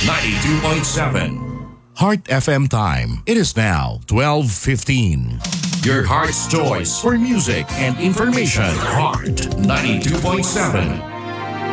92.7. Heart FM time. It is now 12:15. Your heart's choice for music and information. Heart 92.7.